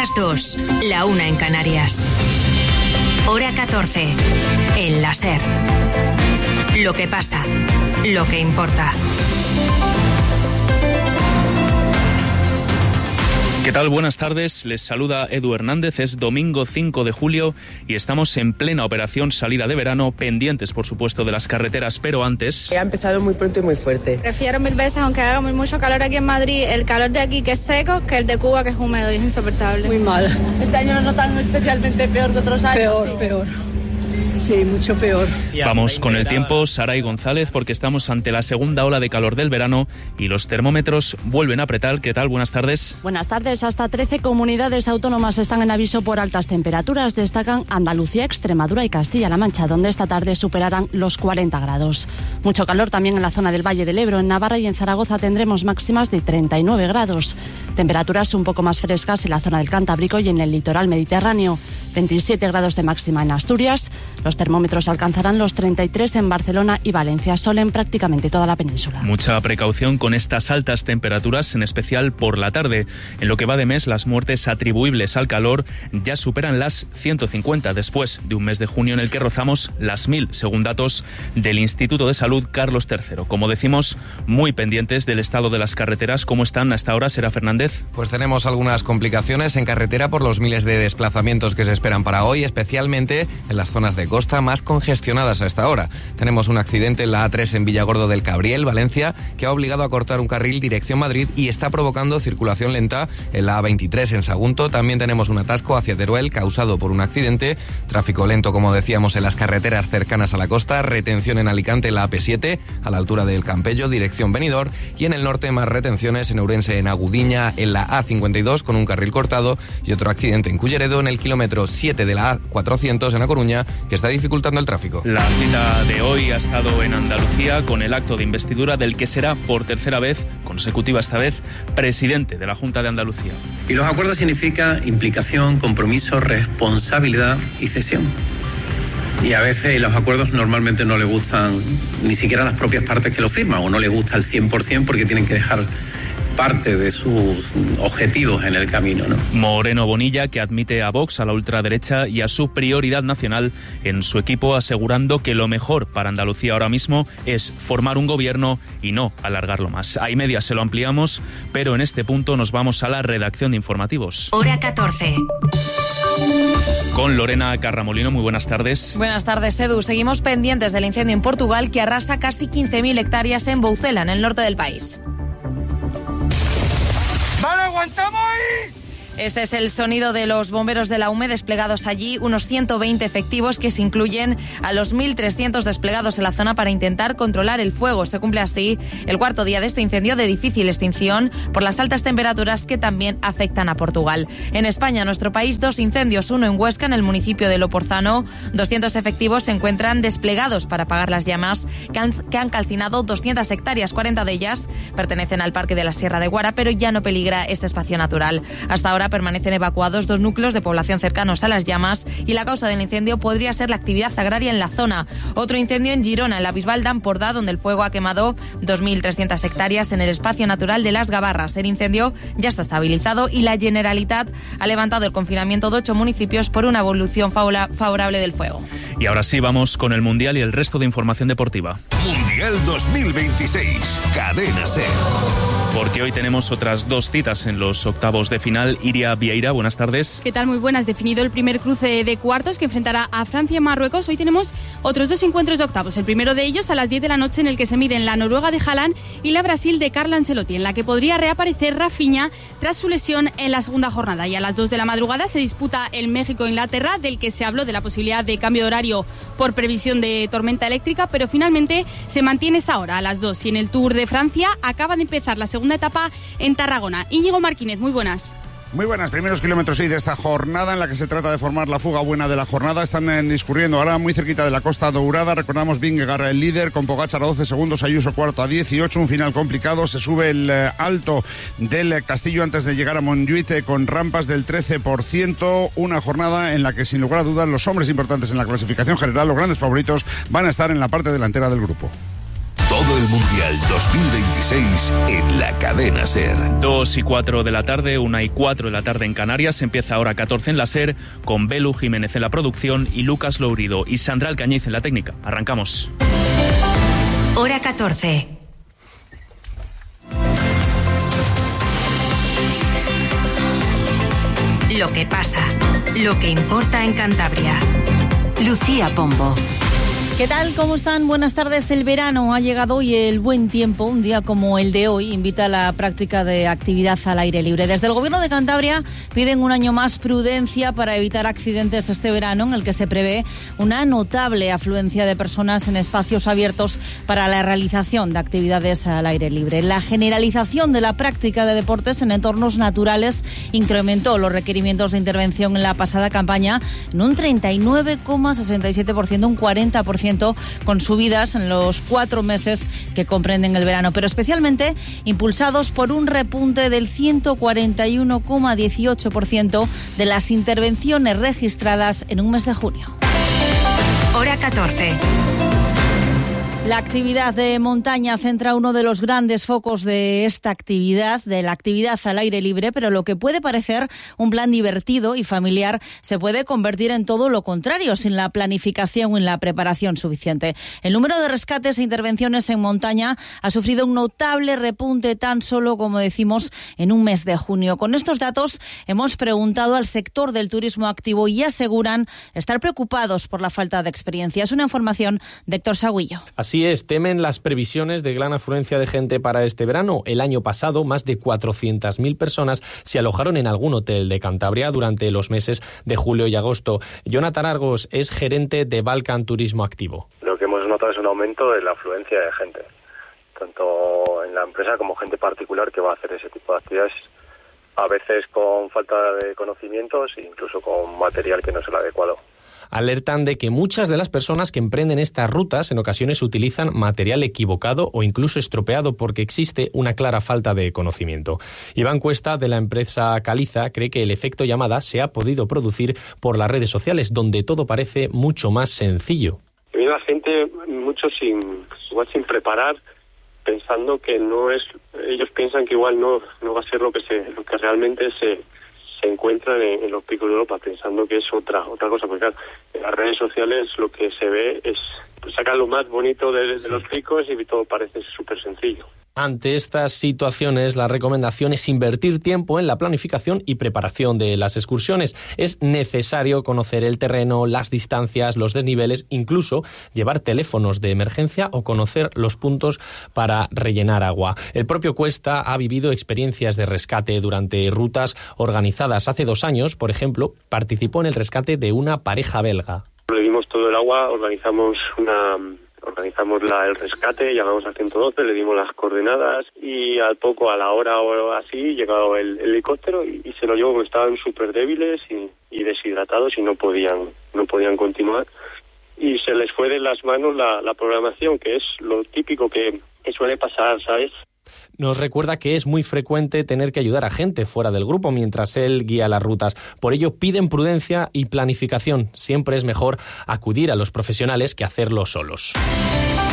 las 2, la 1 en Canarias. Hora 14, en la SER. Lo que pasa, lo que importa. ¿Qué tal? Buenas tardes, les saluda Edu Hernández, es domingo 5 de julio y estamos en plena operación salida de verano, pendientes por supuesto de las carreteras, pero antes... Ha empezado muy pronto y muy fuerte. Prefiero mil veces, aunque haga mucho calor aquí en Madrid, el calor de aquí que es seco, que el de Cuba que es húmedo y es insoportable. Muy mal. Este año nos notan especialmente peor que otros años. Peor. Sí, mucho peor. Vamos con el tiempo, Saray González, porque estamos ante la segunda ola de calor del verano y los termómetros vuelven a apretar. ¿Qué tal? Buenas tardes. Buenas tardes. Hasta 13 comunidades autónomas están en aviso por altas temperaturas. Destacan Andalucía, Extremadura y Castilla-La Mancha, donde esta tarde superarán los 40 grados. Mucho calor también en la zona del Valle del Ebro. En Navarra y en Zaragoza tendremos máximas de 39 grados. Temperaturas un poco más frescas en la zona del Cantábrico y en el litoral mediterráneo. 27 grados de máxima en Asturias. Los termómetros alcanzarán los 33 en Barcelona y Valencia, sol en prácticamente toda la península. Mucha precaución con estas altas temperaturas, en especial por la tarde. En lo que va de mes, las muertes atribuibles al calor ya superan las 150, después de un mes de junio en el que rozamos las 1000, según datos del Instituto de Salud Carlos III. Como decimos, muy pendientes del estado de las carreteras. ¿Cómo están hasta ahora, Sera Fernández? Pues tenemos algunas complicaciones en carretera por los miles de desplazamientos que se esperan para hoy, especialmente en las zonas de costa más congestionadas a esta hora. Tenemos un accidente en la A3 en Villagordo del Cabriel, Valencia, que ha obligado a cortar un carril dirección Madrid y está provocando circulación lenta en la A23 en Sagunto. También tenemos un atasco hacia Teruel causado por un accidente. Tráfico lento, como decíamos, en las carreteras cercanas a la costa. Retención en Alicante en la AP7, a la altura del Campello, dirección Benidorm. Y en el norte más retenciones en Ourense, en Agudiña, en la A52 con un carril cortado. Y otro accidente en Culleredo, en el kilómetro 7 de la A400 en A Coruña, que está dificultando el tráfico. La cita de hoy ha estado en Andalucía con el acto de investidura del que será por tercera vez, consecutiva esta vez, presidente de la Junta de Andalucía. Y los acuerdos significa implicación, compromiso, responsabilidad y cesión. Y a veces los acuerdos normalmente no le gustan ni siquiera a las propias partes que lo firman, o no le gusta al 100% porque tienen que dejar parte de sus objetivos en el camino, ¿no? Moreno Bonilla, que admite a Vox, a la ultraderecha y a su prioridad nacional en su equipo, asegurando que lo mejor para Andalucía ahora mismo es formar un gobierno y no alargarlo más. A y media se lo ampliamos, pero en este punto nos vamos a la redacción de informativos. Hora 14. Con Lorena Carramolino, muy buenas tardes. Buenas tardes, Edu. Seguimos pendientes del incendio en Portugal que arrasa casi 15.000 hectáreas en Boucela, en el norte del país. ¡Vale, aguantamos ahí! Este es el sonido de los bomberos de la UME desplegados allí, unos 120 efectivos que se incluyen a los 1.300 desplegados en la zona para intentar controlar el fuego. Se cumple así el cuarto día de este incendio de difícil extinción por las altas temperaturas que también afectan a Portugal. En España, nuestro país, 2 incendios, uno en Huesca, en el municipio de Loporzano. 200 efectivos se encuentran desplegados para apagar las llamas que han calcinado 200 hectáreas. 40 de ellas pertenecen al Parque de la Sierra de Guara, pero ya no peligra este espacio natural. Hasta ahora permanecen evacuados 2 núcleos de población cercanos a las llamas y la causa del incendio podría ser la actividad agraria en la zona. Otro incendio en Girona, en la Bisbal d'Empordà, donde el fuego ha quemado 2.300 hectáreas en el espacio natural de Las Gavarras. El incendio ya está estabilizado y la Generalitat ha levantado el confinamiento de 8 municipios por una evolución favorable del fuego. Y ahora sí, vamos con el Mundial y el resto de información deportiva. Mundial 2026, Cadena SER. Porque hoy tenemos otras 2 citas en los octavos de final. Iria Vieira, buenas tardes. ¿Qué tal? Muy buenas. Definido el primer cruce de cuartos que enfrentará a Francia y Marruecos. Hoy tenemos otros 2 encuentros de octavos. El primero de ellos a las 10 de la noche, en el que se miden la Noruega de Haaland y la Brasil de Carlo Ancelotti, en la que podría reaparecer Rafinha tras su lesión en la segunda jornada. Y a las 2 de la madrugada se disputa el México-Inglaterra, del que se habló de la posibilidad de cambio de horario por previsión de tormenta eléctrica, pero finalmente se mantiene esa hora a las 2. Y en el Tour de Francia acaba de empezar la segunda etapa en Tarragona. Íñigo Martínez, muy buenas. Muy buenas, primeros kilómetros de esta jornada en la que se trata de formar la fuga buena de la jornada. Están discurriendo ahora muy cerquita de la Costa Dourada. Recordamos Vingegaard el líder con Pogačar a 12 segundos, Ayuso cuarto a 18, un final complicado. Se sube el alto del Castillo antes de llegar a Montjuïc con rampas del 13%. Una jornada en la que sin lugar a dudas los hombres importantes en la clasificación general, los grandes favoritos, van a estar en la parte delantera del grupo. todo el Mundial 2026 en la cadena SER. 2:04 de la tarde, 1:04 de la tarde en Canarias. Empieza Hora 14 en la SER con Belu Jiménez en la producción y Lucas Lourido y Sandra Alcañiz en la técnica. Arrancamos. Hora 14. Lo que pasa, lo que importa en Cantabria. Lucía Pombo. ¿Qué tal? ¿Cómo están? Buenas tardes. El verano ha llegado y el buen tiempo, un día como el de hoy, invita a la práctica de actividad al aire libre. Desde el Gobierno de Cantabria piden un año más prudencia para evitar accidentes este verano, en el que se prevé una notable afluencia de personas en espacios abiertos para la realización de actividades al aire libre. La generalización de la práctica de deportes en entornos naturales incrementó los requerimientos de intervención en la pasada campaña en un 39,67%, un 40%, con subidas en los 4 meses que comprenden el verano, pero especialmente impulsados por un repunte del 141,18% de las intervenciones registradas en un mes de junio. Hora 14. La actividad de montaña centra uno de los grandes focos de esta actividad, de la actividad al aire libre, pero lo que puede parecer un plan divertido y familiar se puede convertir en todo lo contrario, sin la planificación y la preparación suficiente. El número de rescates e intervenciones en montaña ha sufrido un notable repunte tan solo, como decimos, en un mes de junio. Con estos datos hemos preguntado al sector del turismo activo y aseguran estar preocupados por la falta de experiencia. Es una información de Héctor Sagüillo. Así es, temen las previsiones de gran afluencia de gente para este verano. El año pasado, más de 400.000 personas se alojaron en algún hotel de Cantabria durante los meses de julio y agosto. Jonathan Argos es gerente de Balkan Turismo Activo. Lo que hemos notado es un aumento de la afluencia de gente, tanto en la empresa como gente particular que va a hacer ese tipo de actividades, a veces con falta de conocimientos e incluso con material que no es el adecuado. Alertan de que muchas de las personas que emprenden estas rutas en ocasiones utilizan material equivocado o incluso estropeado porque existe una clara falta de conocimiento. Iván Cuesta, de la empresa Caliza, cree que el efecto llamada se ha podido producir por las redes sociales, donde todo parece mucho más sencillo. Viene la gente mucho sin preparar, pensando que no es, ellos piensan que igual no va a ser lo que realmente se encuentran en los picos de Europa, pensando que es otra cosa, porque claro, en las redes sociales lo que se ve es sacar lo más bonito de los picos y todo parece súper sencillo. Ante estas situaciones, la recomendación es invertir tiempo en la planificación y preparación de las excursiones. Es necesario conocer el terreno, las distancias, los desniveles, incluso llevar teléfonos de emergencia o conocer los puntos para rellenar agua. El propio Cuesta ha vivido experiencias de rescate durante rutas organizadas. Hace 2 años, por ejemplo, participó en el rescate de una pareja belga. Le dimos todo el agua, organizamos el rescate, llamamos al 112, le dimos las coordenadas y a la hora o así, llegó el helicóptero y se lo llevó porque estaban súper débiles y deshidratados y no podían continuar. Y se les fue de las manos la programación, que es lo típico que suele pasar, ¿sabes? Nos recuerda que es muy frecuente tener que ayudar a gente fuera del grupo mientras él guía las rutas. Por ello piden prudencia y planificación. Siempre es mejor acudir a los profesionales que hacerlo solos.